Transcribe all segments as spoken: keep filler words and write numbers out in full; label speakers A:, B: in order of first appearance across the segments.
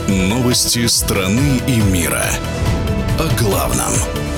A: Новости страны и мира. О главном.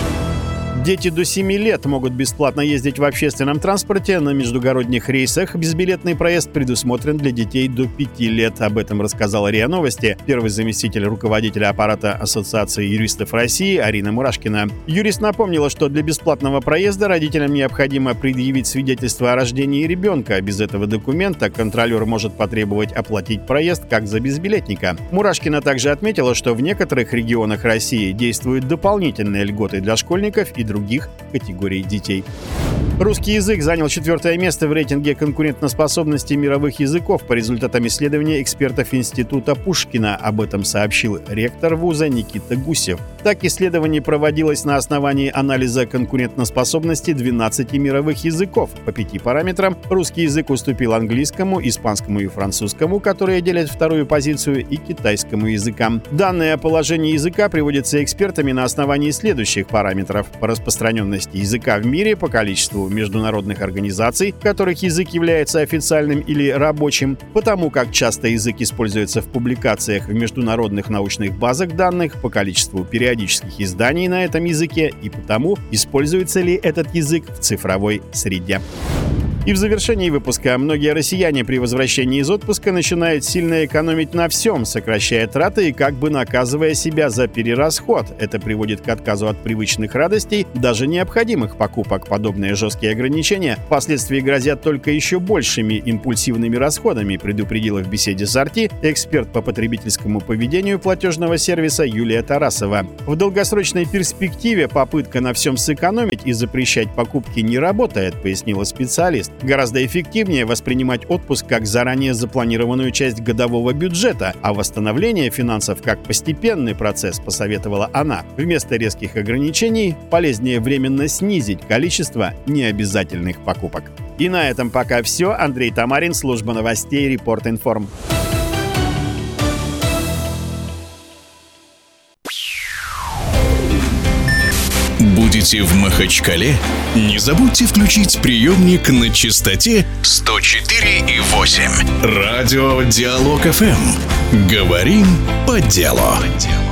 B: Дети до семи лет могут бесплатно ездить в общественном транспорте. На междугородних рейсах безбилетный проезд предусмотрен для детей до пяти лет. Об этом рассказала РИА Новости первый заместитель руководителя аппарата Ассоциации юристов России Арина Мурашкина. Юрист напомнила, что для бесплатного проезда родителям необходимо предъявить свидетельство о рождении ребенка. Без этого документа контролер может потребовать оплатить проезд как за безбилетника. Мурашкина также отметила, что в некоторых регионах России действуют дополнительные льготы для школьников и других категорий детей. Русский язык занял четвертое место в рейтинге конкурентоспособности мировых языков по результатам исследования экспертов Института Пушкина. Об этом сообщил ректор вуза Никита Гусев. Так, исследование проводилось на основании анализа конкурентоспособности двенадцати мировых языков. По пяти параметрам русский язык уступил английскому, испанскому и французскому, которые делят вторую позицию, и китайскому языкам. Данные о положении языка приводятся экспертами на основании следующих параметров: по распространенности языка в мире, по количеству международных организаций, в которых язык является официальным или рабочим, по тому, как часто язык используется в публикациях в международных научных базах данных, по количеству периодических изданий на этом языке и по тому, используется ли этот язык в цифровой среде. И в завершении выпуска: многие россияне при возвращении из отпуска начинают сильно экономить на всем, сокращая траты и как бы наказывая себя за перерасход. Это приводит к отказу от привычных радостей, даже необходимых покупок. Подобные жесткие ограничения впоследствии грозят только еще большими импульсивными расходами, предупредила в беседе с Арти эксперт по потребительскому поведению платежного сервиса Юлия Тарасова. В долгосрочной перспективе попытка на всем сэкономить и запрещать покупки не работает, пояснила специалист. Гораздо эффективнее воспринимать отпуск как заранее запланированную часть годового бюджета, а восстановление финансов как постепенный процесс, посоветовала она. Вместо резких ограничений полезнее временно снизить количество необязательных покупок. И на этом пока все. Андрей Тамарин, служба новостей Репорт Информ.
A: Будете в Махачкале? Не забудьте включить приемник на частоте сто четыре и восемь. Радио Диалог эф эм. Говорим по делу.